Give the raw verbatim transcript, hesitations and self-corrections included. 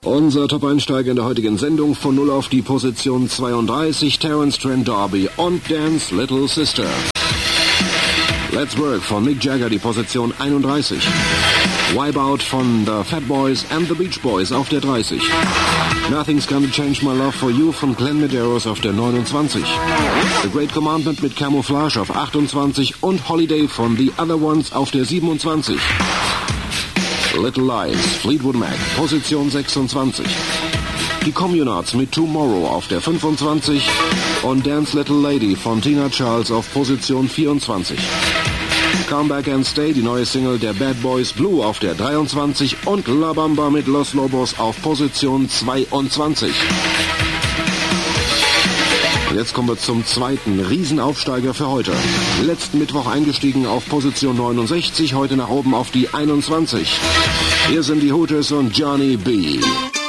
Unser Top-Einsteiger in der heutigen Sendung von null auf die Position zweiunddreißig, Terence Trent D'Arby und Dance Little Sister. Let's Work von Mick Jagger, die Position einunddreißig. Wipeout von The Fat Boys and the Beach Boys auf der dreißig. Nothing's Gonna Change My Love for You von Glenn Medeiros auf der neunundzwanzig. The Great Commandment mit Camouflage auf achtundzwanzig und Holiday von The Other Ones auf der siebenundzwanzig. Little Lies, Fleetwood Mac, Position sechsundzwanzig. Die Communards mit Tomorrow auf der fünfundzwanzig und Dance Little Lady von Tina Charles auf Position vierundzwanzig. Come Back and Stay, die neue Single der Bad Boys Blue auf der dreiundzwanzig und La Bamba mit Los Lobos auf Position zweiundzwanzig. Und jetzt kommen wir zum zweiten Riesenaufsteiger für heute. Letzten Mittwoch eingestiegen auf Position neunundsechzig, heute nach oben auf die einundzwanzig. Hier sind die Hooters und Johnny B.